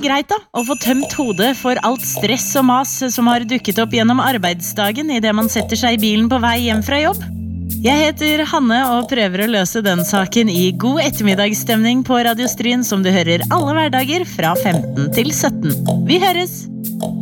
greit da, å få tømt hodet for alt stress og mas som har dukket opp gjennom arbeidsdagen i det man setter seg i bilen på vei hjem fra jobb. Jeg heter Hanne og prøver å løse den saken i god ettermiddagsstemning på Radio Stryn som du hører alle hverdager fra 15 til 17. Vi høres!